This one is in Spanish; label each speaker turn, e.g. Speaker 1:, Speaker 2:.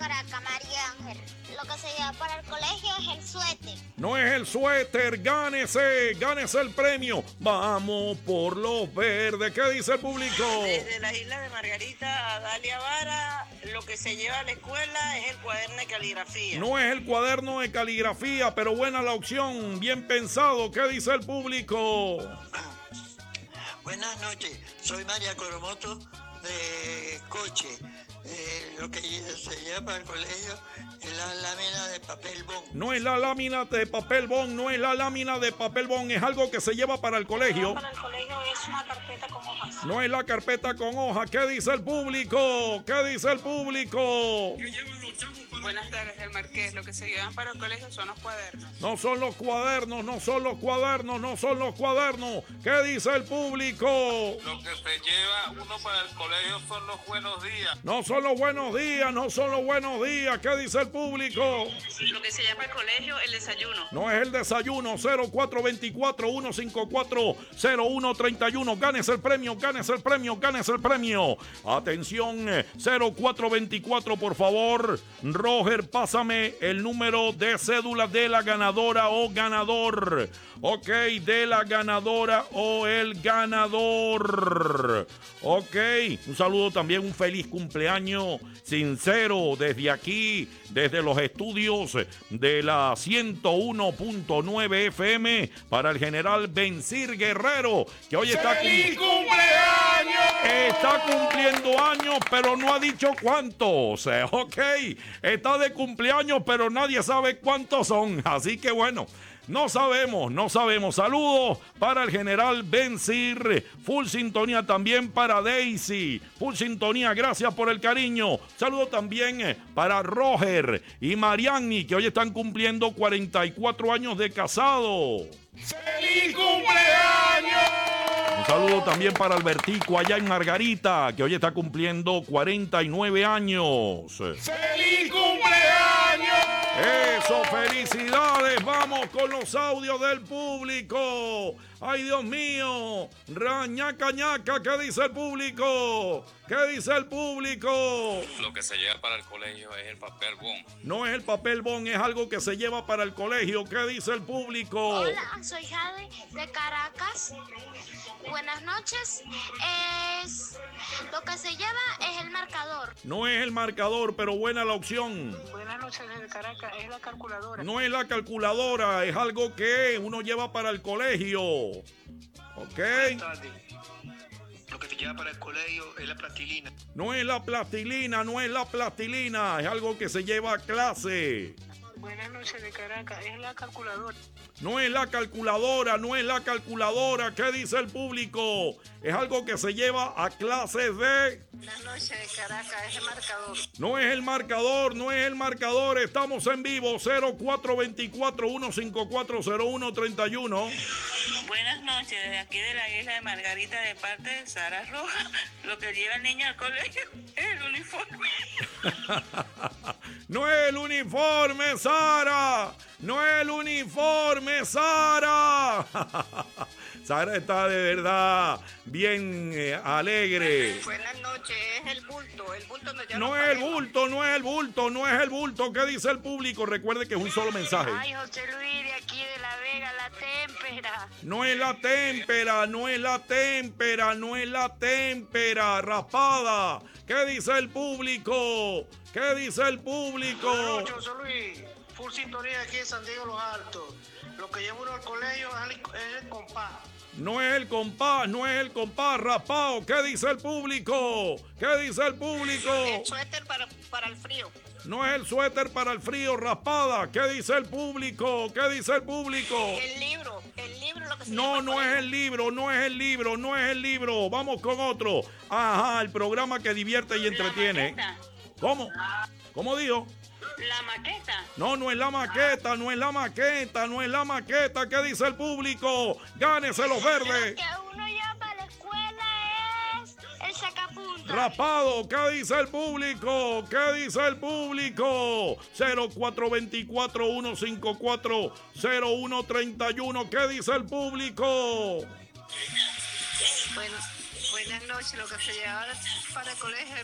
Speaker 1: Caracas, María Ángel. Lo que se lleva para el colegio es el suéter.
Speaker 2: No es el suéter, gánese el premio. Vamos por los verdes. ¿Qué dice el público?
Speaker 3: Desde la isla de Margarita a Dalia Vara, lo que se lleva a la escuela es el cuaderno de caligrafía.
Speaker 2: No es el cuaderno de caligrafía, pero buena la opción, bien pensado. ¿Qué dice el público?
Speaker 4: Buenas noches, soy María Coromoto de Coche. Lo que se lleva para el colegio es la lámina de papel bond.
Speaker 2: No es la lámina de papel bond, no es la lámina de papel bond, es algo que se lleva para el colegio.
Speaker 3: Para el colegio es una carpeta con hojas.
Speaker 2: No es la carpeta con hoja. ¿Qué dice el público? ¿Qué dice el público?
Speaker 3: Buenas tardes, el Marqués. Lo que se llevan para el colegio son los cuadernos.
Speaker 2: No son los cuadernos, no son los cuadernos, no son los cuadernos. ¿Qué dice el público?
Speaker 5: Lo que se lleva uno para el colegio son los buenos días.
Speaker 2: No son los buenos días, no son los buenos días. ¿Qué dice el público?
Speaker 3: Lo que se lleva para el colegio, el desayuno.
Speaker 2: No es el desayuno. 0424-154-0131. Ganes el premio, ganes el premio, ganes el premio. Atención, 0424, por favor. Roger, pásame el número de cédula de la ganadora o ganador. Ok, de la ganadora o el ganador. Ok, un saludo también, un feliz cumpleaños sincero desde aquí, desde los estudios de la 101.9 FM para el general Bencir Guerrero, que hoy está está cumpliendo años, pero no ha dicho cuántos. Ok, está de cumpleaños, pero nadie sabe cuántos son. Así que bueno, no sabemos. Saludos para el general Bencir. Full sintonía también para Daisy. Full sintonía, gracias por el cariño. Saludos también para Roger y Mariani, que hoy están cumpliendo 44 años de casado.
Speaker 6: ¡Feliz cumpleaños!
Speaker 2: Un saludo también para Albertico allá en Margarita, que hoy está cumpliendo 49 años.
Speaker 6: ¡Feliz cumpleaños!
Speaker 2: Eso, felicidades. Vamos con los audios del público. Ay, Dios mío. Rañaca, ñaca, ¿qué dice el público? ¿Qué dice el público?
Speaker 5: Lo que se lleva para el colegio es el papel bond.
Speaker 2: No es el papel bond, es algo que se lleva para el colegio. ¿Qué dice el público?
Speaker 1: Hola, soy Jade de Caracas. Buenas noches. Lo que se lleva es el marcador.
Speaker 2: No es el marcador, pero buena la opción.
Speaker 3: Buenas noches desde Caracas, es la calculadora.
Speaker 2: No es la calculadora, es algo que uno lleva para el colegio. Ok.
Speaker 4: Lo que se lleva para el colegio es la plastilina.
Speaker 2: No es la plastilina, no es la plastilina, es algo que se lleva a clase.
Speaker 3: Buenas noches de Caracas, es la calculadora.
Speaker 2: No es la calculadora, no es la calculadora. ¿Qué dice el público? Es algo que se lleva a clases de...
Speaker 3: Buenas noches de Caracas, es el marcador.
Speaker 2: No es el marcador, no es el marcador. Estamos en vivo, 0424-154-0131.
Speaker 3: Buenas noches, desde aquí de la isla de Margarita, de parte de Sara Roja. Lo que lleva el niño al colegio es el uniforme.
Speaker 2: No es el uniforme, Sara. No es el uniforme, Sara. Sara está de verdad bien alegre.
Speaker 3: Buenas noches, es el bulto donde ya
Speaker 2: No es el bulto, no es el bulto, no es el bulto. ¿Qué dice el público? Recuerde que es un solo mensaje.
Speaker 3: Ay, José Luis, de aquí de La Vega, la témpera.
Speaker 2: No es la témpera, no es la témpera, no es la témpera, raspada. ¿Qué dice el público? ¿Qué dice el público?
Speaker 7: Buenas noches, José Luis. Full sintonía aquí en San Diego Los Altos. Lo que lleva uno al colegio es el compás.
Speaker 2: No es el compás, no es el compás, raspado. ¿Qué dice el público? ¿Qué dice el público?
Speaker 3: El suéter para el frío.
Speaker 2: No es el suéter para el frío, raspada. ¿Qué dice el público? ¿Qué dice el público?
Speaker 3: El libro lo que se
Speaker 2: No,
Speaker 3: llama
Speaker 2: no es el libro, no es el libro, no es el libro. Vamos con otro. Ajá, el programa que divierte y entretiene. ¿Cómo? ¿Cómo dijo?
Speaker 3: La maqueta.
Speaker 2: No, no es la maqueta, no es la maqueta, no es la maqueta. ¿Qué dice el público? Gánese los verdes.
Speaker 1: Lo que uno lleva para la escuela es el sacapuntas.
Speaker 2: Rapado, ¿qué dice el público? ¿Qué dice el público? 0424-154-0131. ¿Qué dice el público?
Speaker 3: Buenas noches, lo que se lleva para el colegio es